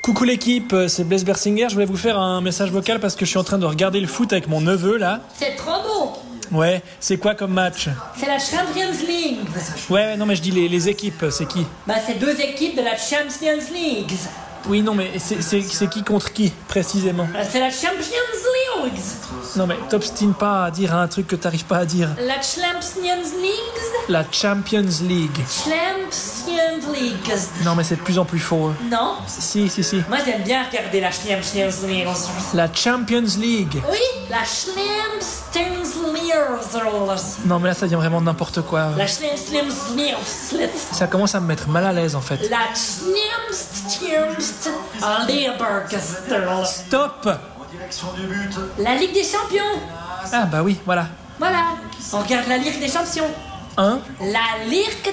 Coucou l'équipe, c'est Blaise Bersinger. Je voulais vous faire un message vocal parce que je suis en train de regarder le foot avec mon neveu là. C'est trop beau. Ouais, c'est quoi comme match? C'est la Champions League. Ouais, non mais je dis les équipes, c'est qui? Bah c'est deux équipes de la Champions League. Oui, non mais c'est qui contre qui précisément? Bah, c'est la Champions League. Non mais t'obstines pas à dire un truc que t'arrives pas à dire. La Champions League. La Champions League. Champions League. Non mais c'est de plus en plus faux. Non. Si. Moi j'aime bien regarder la Champions League. La Champions League. Oui, la Champions League. Non mais là ça devient vraiment n'importe quoi. La Champions League. Ça commence à me mettre mal à l'aise en fait. La Champions League. Stop! La Ligue des Champions. Ah bah oui, voilà. Voilà. On regarde la Ligue des Champions. Hein? La Ligue